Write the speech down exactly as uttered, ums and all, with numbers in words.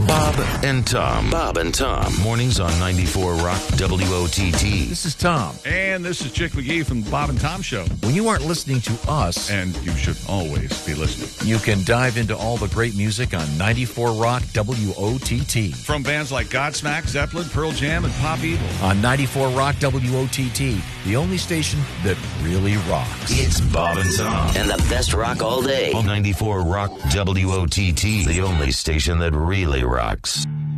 Bob and Tom. Bob and Tom. Mornings on ninety-four Rock W O T T. This is Tom. And this is Chick McGee from the Bob and Tom Show. When you aren't listening to us, And you should always be listening. you can dive into all the great music on ninety-four Rock W O T T. From bands like Godsmack, Zeppelin, Pearl Jam, and Pop Evil. On ninety-four Rock W O T T, the only station that really rocks. It's Bob and Tom. And the best rock all day. On ninety-four Rock W O T T. The only station that really rocks.